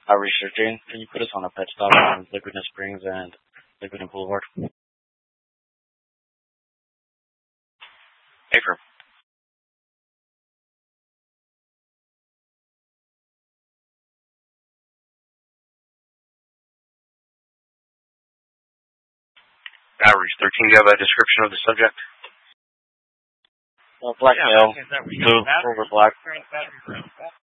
Research Jane, can you put us on a pet stop on Laguna Springs and Laguna Boulevard? Affirm. Outreach 13, do you have a description of the subject? Black male, blue over black.